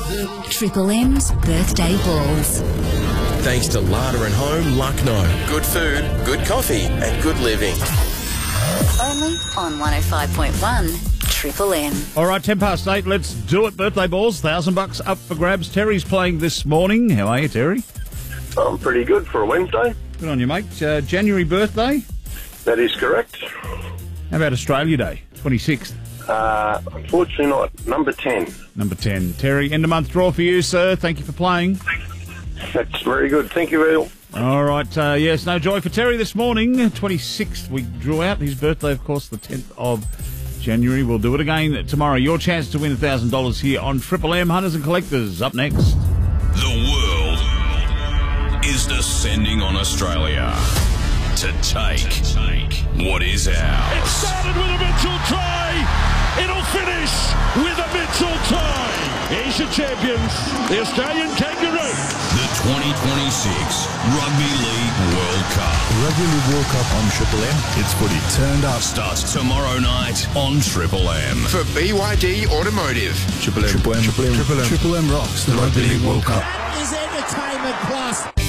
Triple M's Birthday Balls. Thanks to Larder and Home, Lucknow. Good food, good coffee and good living. Only on 105.1 Triple M. All right, 8:10, let's do it. Birthday balls, $1,000 up for grabs. Terry's playing this morning. How are you, Terry? I'm pretty good for a Wednesday. Good on you, mate. January birthday? That is correct. How about Australia Day, 26th? Unfortunately not. Number 10. Number 10. Terry, end of month draw for you, sir. Thank you for playing. That's very good. Thank you, Bill. All right, yes, no joy for Terry this morning. 26th we drew out. His birthday, of course, the 10th of January. We'll do it again tomorrow. Your chance to win $1,000 here on Triple M. Hunters and Collectors up next. The world is descending on Australia to take what is ours. It started with a Mitchell try. It'll finish with a Mitchell try. Asia champions, the Australian Kangaroo. The 2026 Rugby League World Cup. Rugby League World Cup on Triple M. It's footy turned up. Starts tomorrow night on Triple M. For BYD Automotive. Triple M. Triple M. Triple M. Triple M rocks the Rugby League World Cup. That is entertainment plus.